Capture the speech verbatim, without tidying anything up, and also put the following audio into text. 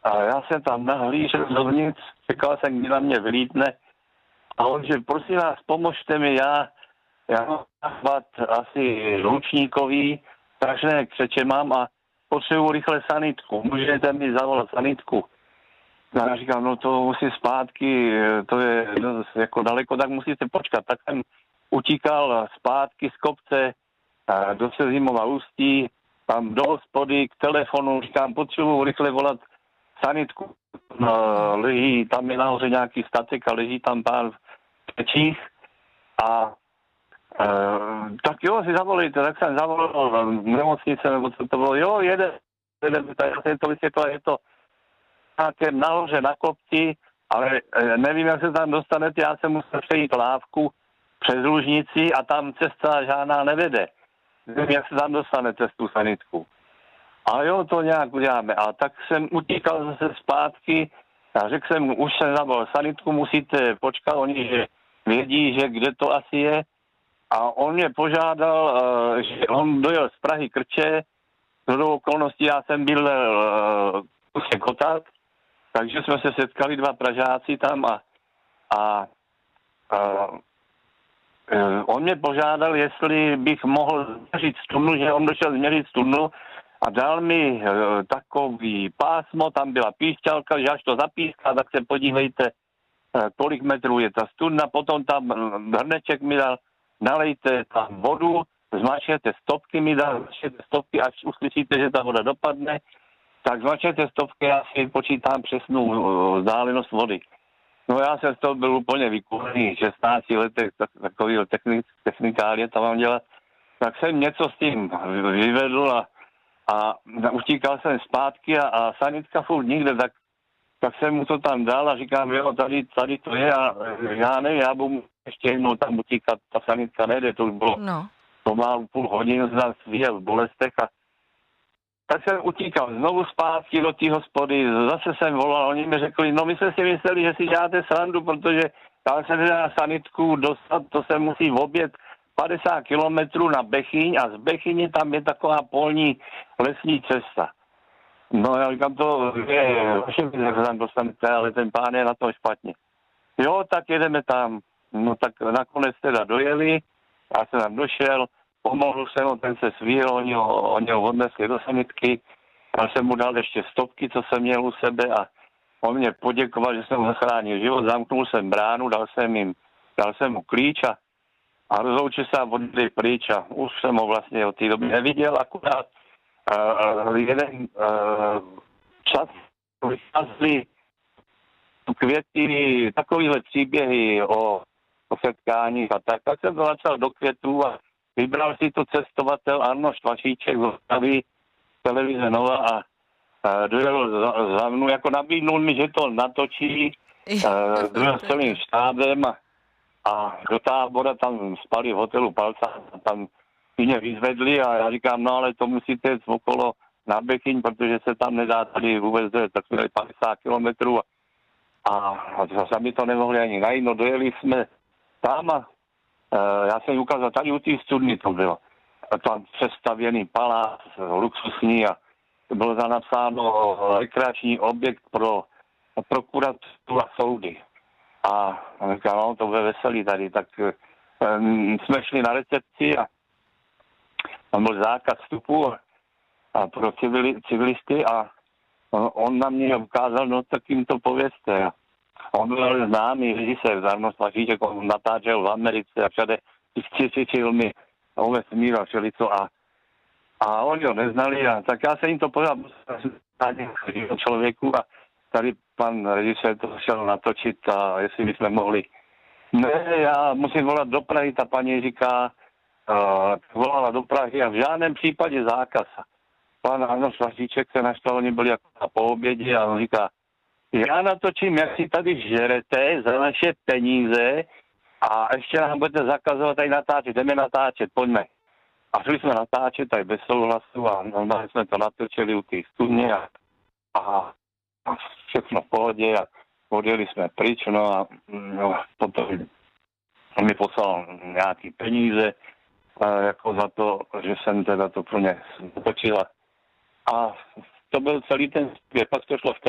A já jsem tam nahlížel dovnitř, čekal jsem, kdy na mě vylítne. A on, že prosím vás, pomožte mi, já, já mám chvat asi ručníkový, strašné křeče mám a potřebuji rychle sanitku. Můžete mi zavolat sanitku? A já říkám, no to musí zpátky, to je no, jako daleko, tak musíte počkat. Tak jsem utíkal zpátky z kopce do Sezimova Ústí, tam do hospody, k telefonu, říkám, potřebuji rychle volat sanitku. No, leží, tam je nahoře nějaký statek a leží tam pár v pečích a e, tak jo, si zavolejte, tak jsem zavolal v nemocnice, nebo co to bylo, jo, jede, jede, já jsem to vysvětlil, je to nějaké nahoře na kopci, ale e, nevím, jak se tam dostanete, já jsem musel přejít lávku přes Lužnici a tam cesta žádná nevede. Nevím, jak se tam dostanete z tu sanitku. A jo, to nějak uděláme. A tak jsem utíkal zase zpátky a řekl jsem, už jsem zavolal sanitku, musíte počkat, oni že vědí, že kde to asi je. A on mě požádal, že on dojel z Prahy Krče, do okolností já jsem byl kusek kotat, takže jsme se setkali dva Pražáci tam a, a, a on mě požádal, jestli bych mohl změřit studnu, že on došel změřit studnu a dal mi e, takový pásmo, tam byla píšťalka, že až to zapíská, tak se podívejte, e, kolik metrů je ta studna, potom tam hrneček mi dal, nalejte tam vodu, zmačkněte stopky mi dal, zmačkněte stopky, až uslyšíte, že ta voda dopadne, tak zmačkněte stopky, já si počítám přesnou e, vzdálenost vody. No já jsem z toho byl úplně vykulený, šestnácti letech, tak, takový technik, technikálie tam mám dělat. Tak jsem něco s tím vyvedl a, a utíkal jsem zpátky a, a sanitka furt nikde, tak, tak jsem mu to tam dal a říkám, jo, tady, tady to je a já nevím, já budu ještě jednou tam utíkat, ta sanitka nejde, to už bylo No. pomalu půl hodiny, zase vyjel v bolestech a tak jsem utíkal znovu zpátky do té hospody, zase jsem volal, oni mi řekli, no my jsme si mysleli, že si děláte srandu, protože já jsem na sanitku dostat, to se musí obět padesát kilometrů na Bechyň a z Bechyně tam je taková polní lesní cesta. No já říkám, to je vaše věc, jak se tam dostanete, ale ten pán je na tom špatně. Jo, tak jedeme tam. No tak nakonec teda dojeli, já jsem tam došel, pomohl jsem ho, ten se svíl, oni ho, oni ho odnesli do sanitky, já jsem mu dal ještě stopky, co jsem měl u sebe a on mě poděkoval, že jsem mu zachránil život, zamknul jsem bránu, dal jsem jim, dal jsem mu klíč a, a rozloučil se a odjeli pryč a už jsem ho vlastně od té doby neviděl, akorát uh, uh, jeden uh, čas vycházeli květy, takovýhle příběhy o, o setkáních a tak, tak jsem to začal do květů a vybral si to cestovatel Arnošt Vašíček z Ostravy, televize Nova a, a dojel za, za mnou, jako nabídnul mi, že to natočí, dojel s celým štábem a, a do tábora tam spali v hotelu Palca, tam mě vyzvedli a já říkám, no ale to musíte jít okolo na Bechyň, protože se tam nedá tady vůbec dojet, tak jsme dali padesát kilometrů a, a sami to nemohli ani najít, no dojeli jsme tam a Uh, já jsem ukázal, tady u té studny to bylo. Tam přestavěný palác, luxusní a bylo tam napsáno rekreační objekt pro prokuraturu a soudy. A říkám, no to bude veselý tady, tak um, jsme šli na recepci a tam byl zákaz vstupu a, a pro civili, civilisty a on, on na mě ukázal, no tak jim to povězte. On byl známý režisér, Arnošt Vašíček, on natáčel v Americe a všade ty filmy o vesmíru a všelico a, a oni ho neznali a tak já se jim to pořád člověku a tady pan režisér to šel natočit a jestli bychom mohli. Ne, já musím volat do Prahy, ta paní říká, uh, volala do Prahy a v žádném případě zákaz. Pan Arnošt Vašíček se naštval, oni byli jako po obědě a on říká, já natočím, jak si tady žerete za naše peníze a ještě nám budete zakazovat tady natáčet. Jdeme natáčet, pojďme. A šli jsme natáčet tady bez souhlasu a normálně jsme to natočili u té studně a, a, a všechno v pohodě a odjeli jsme pryč, no a no, potom on mi poslal nějaký peníze jako za to, že jsem teda to pro ně natočila. A to byl celý ten zpěv, pak to šlo v